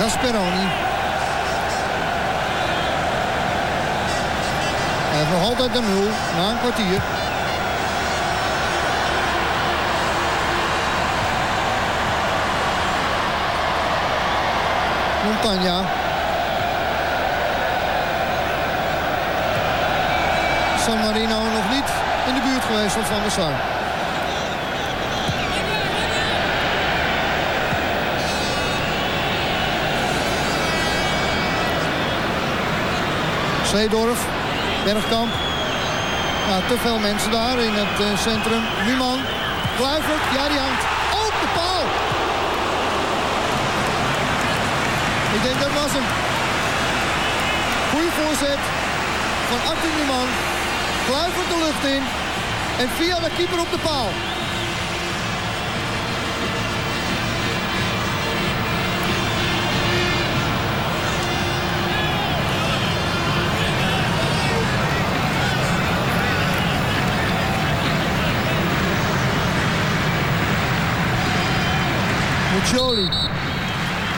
Gasperoni. Hij heeft nog altijd de 0 na een kwartier. Montagna. San Marino nog niet in de buurt geweest van Van der Sar. Zeedorf, Bergkamp. Nou, te veel mensen daar in het centrum. Numan, Kluivert, ja die hangt op de paal. Ik denk dat was hem. Goeie voorzet van Arthur Numan. Kluivert de lucht in. En via de keeper op de paal. Muccioli.